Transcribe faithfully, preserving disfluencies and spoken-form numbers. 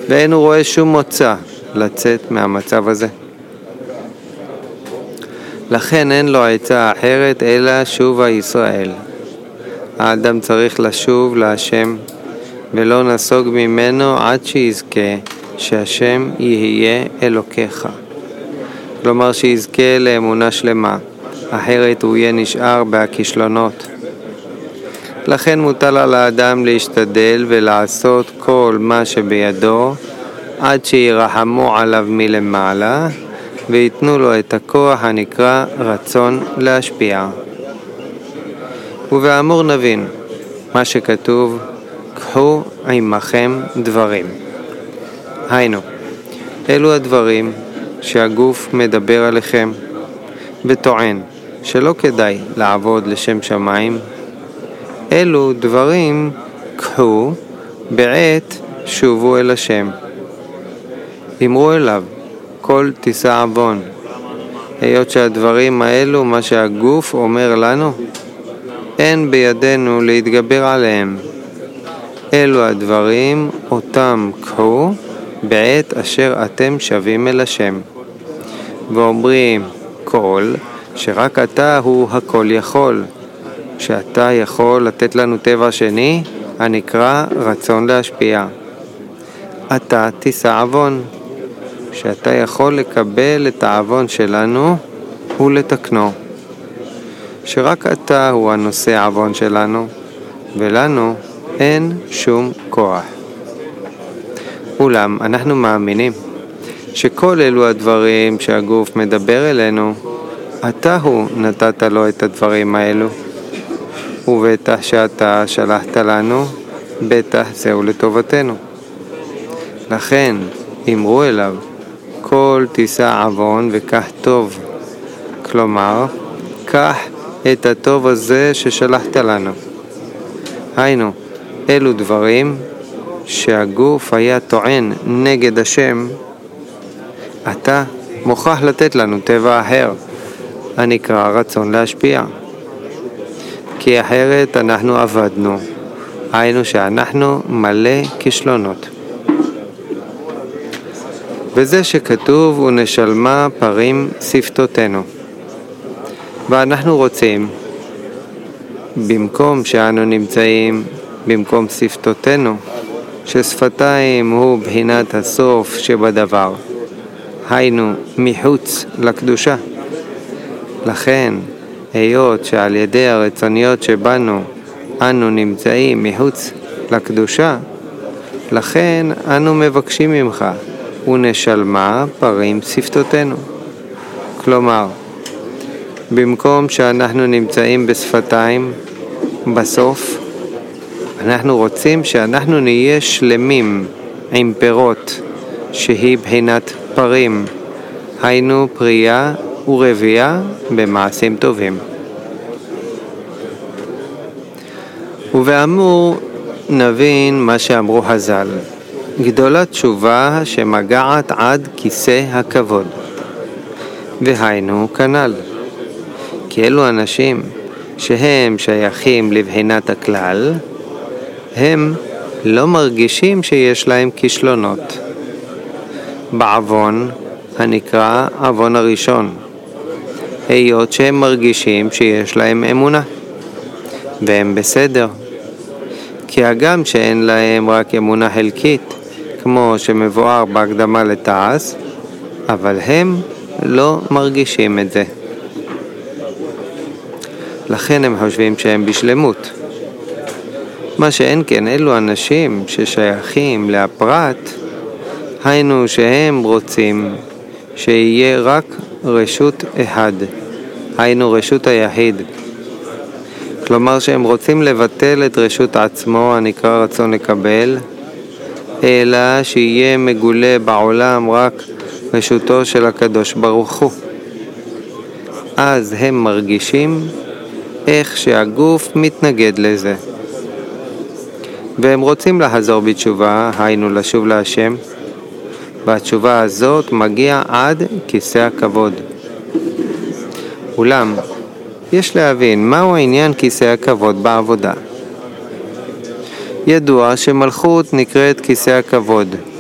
ואין הוא רואה שום מוצא לצאת מהמצב הזה. לכן אין לו עצה אחרת אלא שובה ישראל. האדם צריך לשוב להשם ולא נסוג ממנו עד שיזכה שהשם יהיה אלוקיך. כלומר שיזכה לאמונה שלמה, אחרת הוא יהיה נשאר בכישלונות. לכן מוטל על האדם להשתדל ולעשות כל מה שבידו עד שירחמו עליו מלמעלה ויתנו לו את הכוח הנקרא רצון להשפיע. ובאמור נבין מה שכתוב, קחו עמכם דברים. היינו, אלו הדברים שהגוף מדבר עליכם וטוען שלא כדאי לעבוד לשם שמיים. אלו דברים קחו בעת שובו אל השם. אמרו אליו כל תישא עוון. היות שהדברים האלו מה שהגוף אומר לנו, אין בידינו להתגבר עליהם. אלו הדברים אותם קחו בעת אשר אתם שבים אל השם. ואומרים כל שרק אתה הוא הכל יכול, שאתה יכול לתת לנו טבע שני הנקרא רצון להשפיע. אתה תישא עוון, שאתה יכול לקבל את העוון שלנו ולתקנו. שרק אתה הוא הנושא עוון שלנו, ולנו אין שום כוח. אולם אנחנו מאמינים שכל אלו הדברים שהגוף מדבר אלינו, אתה הוא נתת לו את הדברים האלו, ובטח שאתה שלחת לנו, בטח זהו לטובתנו. לכן אמרו אליו כל תישא עוון וקח טוב. כלומר, קח את הטוב הזה ששלחת לנו. היינו, אלו דברים שהגוף היה טוען נגד השם, אתה מוכרח לתת לנו טבע אחר, הנקרא רצון להשפיע. כי אחרת אנחנו עבדנו, היינו שאנחנו מלא כישלונות. וזה שכתוב ונשלמה פרים שפתותינו. ואנחנו רוצים, במקום שאנו נמצאים, במקום שפתותינו, ששפתיים הוא בחינת הסוף שבדבר, היינו מחוץ לקדושה. לכן, היות שעל ידי הרצוניות שבנו אנו נמצאים מחוץ לקדושה, לכן אנו מבקשים ממך ונשלמה פרים שפתותינו. כלומר, במקום שאנחנו נמצאים בשפתיים, בסוף, אנחנו רוצים שאנחנו נהיה שלמים עם פירות, שהיא בחינת פרים, היינו פרייה ורבייה במעשים טובים. ובאמור נבין מה שאמרו חז"ל, גדולה תשובה שמגעת עד כיסא הכבוד. והיינו כנ"ל, כי אלו אנשים שהם שייכים לבחינת הכלל, הם לא מרגישים שיש להם כישלונות. בעוון הנקרא עוון הראשון, היות שהם מרגישים שיש להם אמונה, והם בסדר. כי הגם שאין להם רק אמונה חלקית, כמו שמבואר בהקדמה לתעש, אבל הם לא מרגישים את זה. לכן הם חושבים שהם בשלמות. מה שאין כן אלו אנשים ששייכים להפרט, היינו שהם רוצים שיהיה רק רשות אחד, היינו רשות היחיד. כלומר שהם רוצים לבטל את רשות עצמו הנקרא רצון לקבל, אלא שיהיה מגולה בעולם רק רשותו של הקדוש ברוך הוא. אז הם מרגישים איך שהגוף מתנגד לזה. והם רוצים לחזור בתשובה, היינו לשוב להשם, והתשובה הזאת מגיעה עד כיסא הכבוד. אולם, יש להבין מהו העניין כיסא הכבוד בעבודה. ידוע שמלכות נקראת כיסא הכבוד,